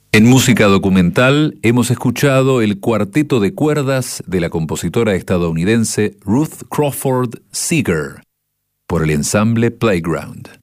En música documental hemos escuchado el cuarteto de cuerdas de la compositora estadounidense Ruth Crawford Seeger por el ensamble Playground.